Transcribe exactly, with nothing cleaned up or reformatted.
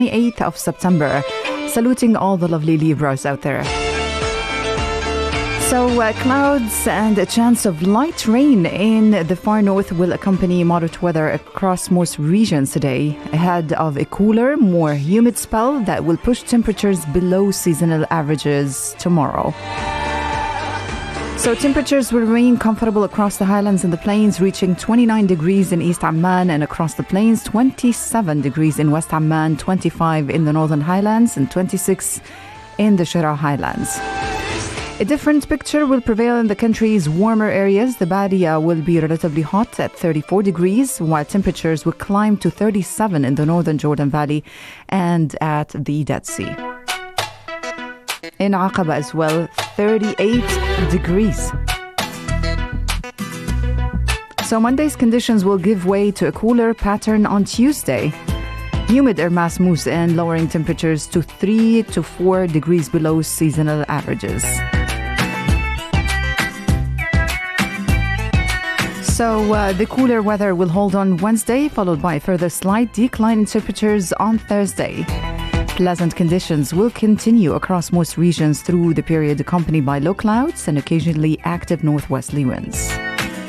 twenty-eighth of September. Saluting all the lovely Libras out there. So uh, clouds and a chance of light rain in the far north will accompany moderate weather across most regions today, ahead of a cooler, more humid spell that will push temperatures below seasonal averages tomorrow. So temperatures will remain comfortable across the highlands and the plains, reaching twenty-nine degrees in East Amman, and across the plains twenty-seven degrees in West Amman, twenty-five in the northern highlands and twenty-six in the Shira highlands. A different picture will prevail in the country's warmer areas. The Badia will be relatively hot at thirty-four degrees, while temperatures will climb to thirty-seven in the northern Jordan Valley and at the Dead Sea. In Aqaba as well, thirty-eight degrees. So Monday's conditions will give way to a cooler pattern on Tuesday. Humid air mass moves in, lowering temperatures to three to four degrees below seasonal averages. So uh, the cooler weather will hold on Wednesday, followed by a further slight decline in temperatures on Thursday. Pleasant conditions will continue across most regions through the period, accompanied by low clouds and occasionally active northwesterly winds.